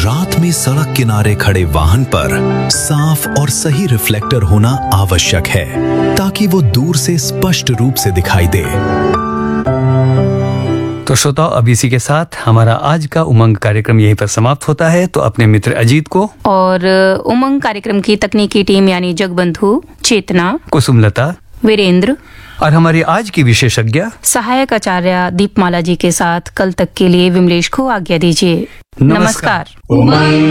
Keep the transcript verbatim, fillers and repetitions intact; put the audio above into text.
रात में सड़क किनारे खड़े वाहन पर साफ और सही रिफ्लेक्टर होना आवश्यक है ताकि वो दूर से स्पष्ट रूप से दिखाई दे। तो श्रोताओ, अब इसी के साथ हमारा आज का उमंग कार्यक्रम यहीं पर समाप्त होता है। तो अपने मित्र अजीत को और उमंग कार्यक्रम की तकनीकी टीम यानी जगबंधु, चेतना, कुसुमलता, वीरेंद्र और हमारी आज की विशेषज्ञ सहायक आचार्य दीपमाला जी के साथ कल तक के लिए विमलेश को आज्ञा दीजिए। नमस्कार। उमंग